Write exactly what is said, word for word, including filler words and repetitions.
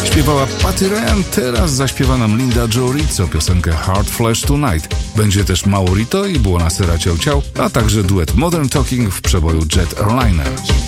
Śpiewała Patty Ryan, teraz zaśpiewa nam Linda Joe Rizzo piosenkę Hard Flesh Tonight. Będzie też Maurito i Buonasera Ciao Ciao, a także duet Modern Talking w przeboju Jet Airliner.